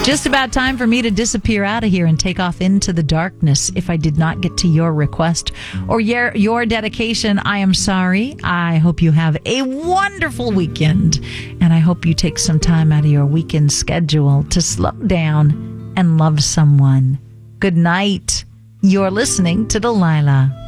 Just about time for me to disappear out of here and take off into the darkness. If I did not get to your request or your dedication, I am sorry. I hope you have a wonderful weekend, and I hope you take some time out of your weekend schedule to slow down and love someone. Good night. You're listening to Delilah.